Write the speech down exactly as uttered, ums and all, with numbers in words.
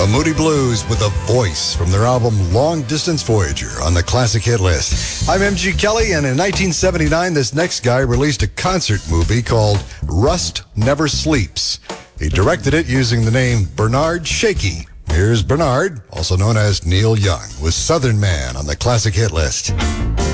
The Moody Blues with a voice from their album Long Distance Voyager on the classic hit list. I'm M G Kelly, and in nineteen seventy-nine, this next guy released a concert movie called Rust Never Sleeps. He directed it using the name Bernard Shaky. Here's Bernard, also known as Neil Young, with Southern Man on the classic hit list.